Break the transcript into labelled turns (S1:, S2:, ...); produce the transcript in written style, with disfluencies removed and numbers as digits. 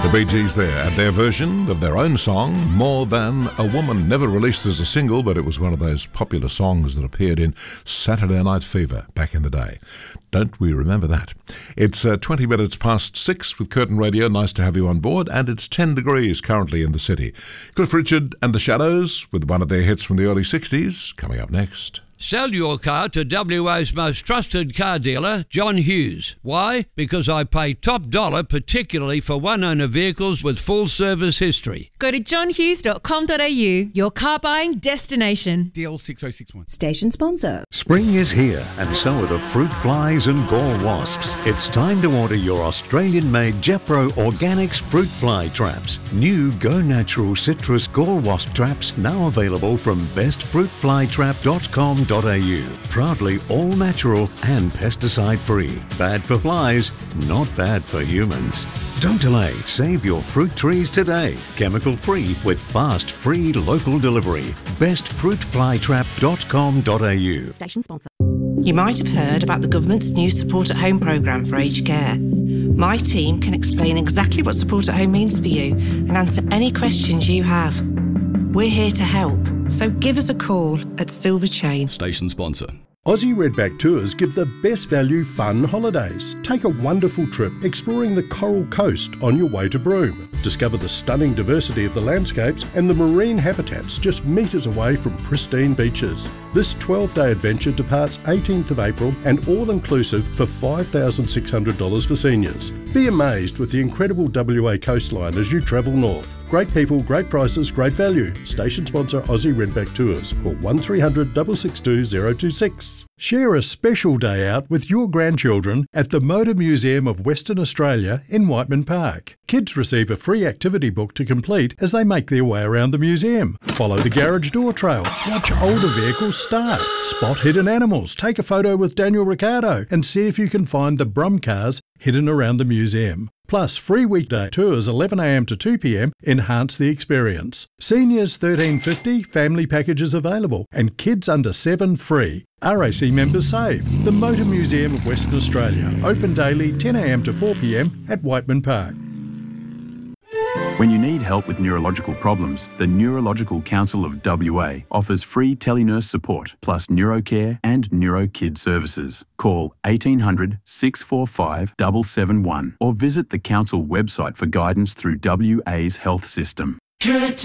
S1: The Bee Gees there, and their version of their own song, More Than a Woman, never released as a single, but it was one of those popular songs that appeared in Saturday Night Fever back in the day. Don't we remember that? It's 20 minutes past 6 with Curtin Radio. Nice to have you on board, and it's 10 degrees currently in the city. Cliff Richard and the Shadows with one of their hits from the early 60s coming up next.
S2: Sell your car to WA's most trusted car dealer, John Hughes. Why? Because I pay top dollar, particularly for one-owner vehicles with full service history.
S3: Go to johnhughes.com.au, your car buying destination.
S4: DL 6061.
S5: Station sponsor.
S6: Spring is here, and so are the fruit flies and gall wasps. It's time to order your Australian-made Jepro Organics fruit fly traps. New Go Natural Citrus Gall Wasp traps now available from bestfruitflytrap.com.au. Proudly all natural and pesticide free. Bad for flies, not bad for humans. Don't delay, save your fruit trees today. Chemical free with fast free local delivery. Bestfruitflytrap.com.au.
S5: Station sponsor.
S7: You might have heard about the government's new Support at Home programme for aged care. My team can explain exactly what Support at Home means for you and answer any questions you have. We're here to help, so give us a call at Silver Chain.
S8: Station sponsor.
S9: Aussie Redback Tours give the best value fun holidays. Take a wonderful trip exploring the Coral Coast on your way to Broome. Discover the stunning diversity of the landscapes and the marine habitats just metres away from pristine beaches. This 12-day adventure departs 18th of April and all-inclusive for $5,600 for seniors. Be amazed with the incredible WA coastline as you travel north. Great people, great prices, great value. Station sponsor Aussie Redback Tours. Call 1300 662 026. Share a special day out with your grandchildren at the Motor Museum of Western Australia in Whiteman Park. Kids receive a free activity book to complete as they make their way around the museum. Follow the garage door trail, watch older vehicles start, spot hidden animals, take a photo with Daniel Ricciardo and see if you can find the Brum cars hidden around the museum. Plus, free weekday tours 11am to 2pm enhance the experience. Seniors $13.50, family packages available, and kids under 7 free. RAC members save. The Motor Museum of Western Australia, open daily 10am to 4pm at Whiteman Park.
S10: When you need help with neurological problems, the Neurological Council of WA offers free telenurse support, plus neurocare and neurokid services. Call 1800 645 771 or visit the council website for guidance through WA's health system.